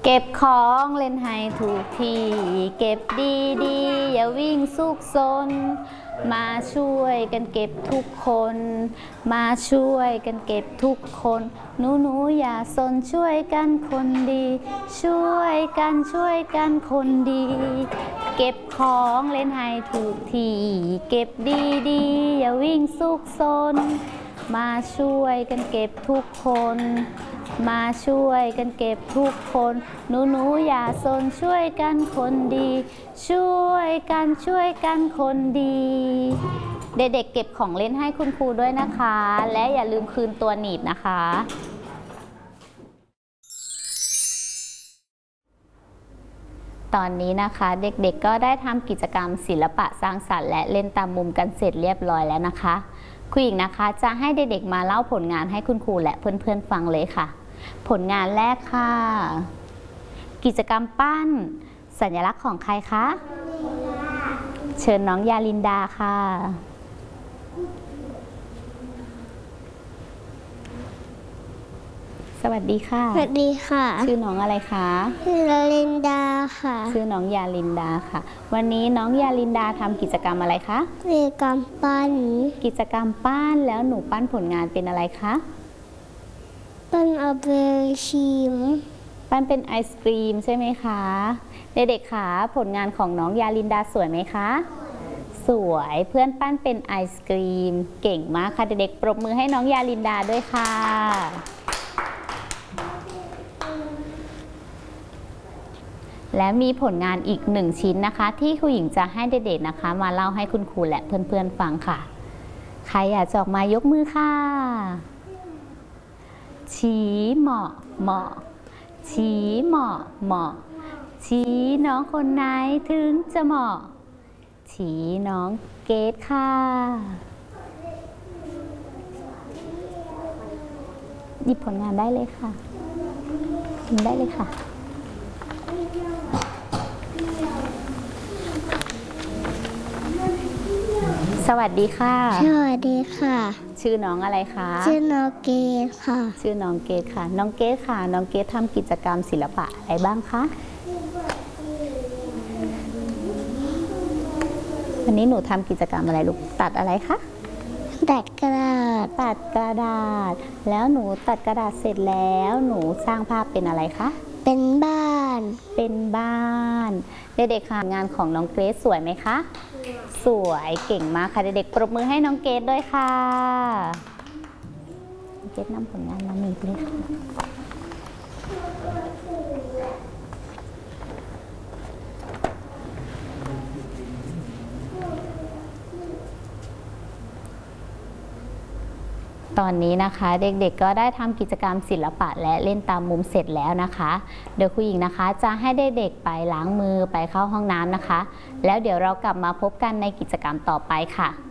เก็บของเล่นให้ถูกที่เก็บดีๆอย่าวิ่งซุกซนมาช่วยกันเก็บทุกคนมาช่วยกันเก็บทุกคนหนูอย่าซนช่วยกันคนดีช่วยกันคนดีเก็บของเล่นให้ถูกที่เก็บดีๆอย่าวิ่งซุกซนมาช่วยกันเก็บทุกคนมาช่วยกันเก็บทุกคนหนูอย่าซนช่วยกันคนดีช่วยกันคนดีเด็กๆเก็บของเล่นให้คุณครูด้วยนะคะและอย่าลืมคืนตัวหนีบนะคะตอนนี้นะคะเด็กๆก็ได้ทำกิจกรรมศิลปะสร้างสรรค์และเล่นตามมุมกันเสร็จเรียบร้อยแล้วนะคะครูหญิงนะคะจะให้เด็กๆมาเล่าผลงานให้คุณครูและเพื่อนๆฟังเลยค่ะผลงานแรกค่ะกิจกรรมปั้นสัญลักษณ์ของใครคะเชิญน้องยาลินดาค่ะสวัสดีค่ะสวัสดีค่ะชื่อน้องอะไรคะชื่อยาลินดาค่ะชื่อน้องยาลินดาค่ะวันนี้น้องยาลินดาทำกิจกรรมอะไรคะกิจกรรมปั้นกิจกรรมปั้นแล้วหนูปั้นผลงานเป็นอะไรคะปั้นเอาไปชิมปั้นเป็นไอศกรีมใช่ไหมคะเด็กๆค่ะผลงานของน้องยาลินดาสวยไหมคะสวยเพื่อนปั้นเป็นไอศกรีมเก่งมากค่ะเด็กๆปรบมือให้น้องยาลินดาด้วยค่ะและมีผลงานอีก1ชิ้นนะคะที่ครูหญิงจะให้เด็กๆนะคะมาเล่าให้คุณครูและเพื่อนๆฟังค่ะใครอยากจะออกมายกมือค่ะชี้เหมาะเหมาะชี้เหมาะเหมาะชี้น้องคนไหนถึงจะเหมาะชี้น้องเกดค่ะหยิบผลงานได้เลยค่ะหยิบได้เลยค่ะสวัสดีค่ะสวัสดีค่ะชื่อน้องอะไรคะชื่อน้องเกดค่ะชื่อน้องเกดค่ะน้องเกดค่ะน้องเกดทำกิจกรรมศิลปะอะไรบ้างคะวันนี้หนูทำกิจกรรมอะไรลูกตัดอะไรคะตัดกระดาษแล้วหนูตัดกระดาษเสร็จแล้วหนูสร้างภาพเป็นอะไรคะเป็นบ้านเด็กๆค่ะงานของน้องเกรซสวยไหมคะสวยเก่งมากค่ะเด็กๆปรบมือให้น้องเกรซด้วยค่ะเกรซนำผลงานมาหนึ่งเลยค่ะตอนนี้นะคะเด็กๆก็ได้ทำกิจกรรมศิลปะและเล่นตามมุมเสร็จแล้วนะคะเดี๋ยวครูหญิงนะคะจะให้เด็กๆไปล้างมือไปเข้าห้องน้ำนะคะแล้วเดี๋ยวเรากลับมาพบกันในกิจกรรมต่อไปค่ะ